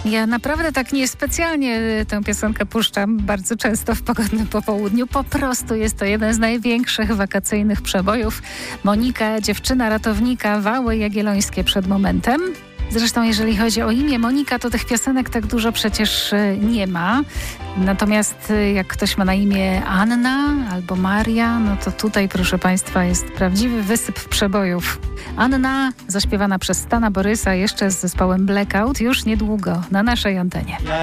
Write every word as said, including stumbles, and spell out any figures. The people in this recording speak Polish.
Ja naprawdę tak niespecjalnie tę piosenkę puszczam bardzo często w pogodnym popołudniu. Po prostu jest to jeden z największych wakacyjnych przebojów. Monika, dziewczyna ratownika, Wały Jagiellońskie przed momentem. Zresztą jeżeli chodzi o imię Monika, to tych piosenek tak dużo przecież nie ma. Natomiast jak ktoś ma na imię Anna albo Maria, no to tutaj, proszę Państwa, jest prawdziwy wysyp przebojów. Anna, zaśpiewana przez Stana Borysa jeszcze z zespołem Blackout, już niedługo na naszej antenie.